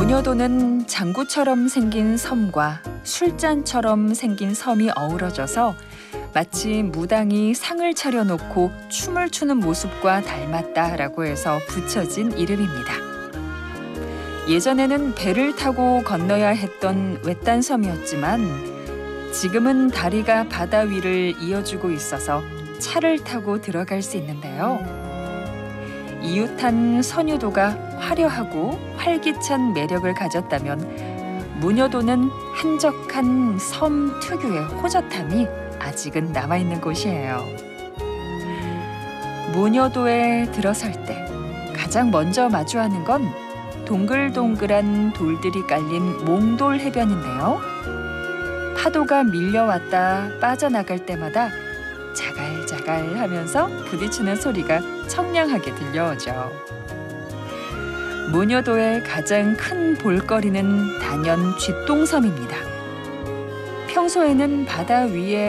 무녀도는 장구처럼 생긴 섬과 술잔처럼 생긴 섬이 어우러져서 마치 무당이 상을 차려놓고 춤을 추는 모습과 닮았다라고 해서 붙여진 이름입니다. 예전에는 배를 타고 건너야 했던 외딴 섬이었지만 지금은 다리가 바다 위를 이어주고 있어서 차를 타고 들어갈 수 있는데요. 이웃한 선유도가 화려하고 활기찬 매력을 가졌다면 무녀도는 한적한 섬 특유의 호젓함이 아직은 남아있는 곳이에요. 무녀도에 들어설 때 가장 먼저 마주하는 건 동글동글한 돌들이 깔린 몽돌 해변인데요. 파도가 밀려왔다 빠져나갈 때마다 자갈자갈 하면서 부딪히는 소리가 청량하게 들려오죠. 무녀도의 가장 큰 볼거리는 단연 쥐똥섬입니다. 평소에는 바다 위에